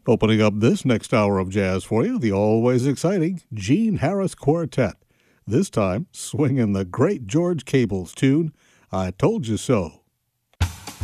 Opening up this next hour of jazz for you, the always exciting Gene Harris Quartet. This time, swinging the great George Cable's tune, I Told You So.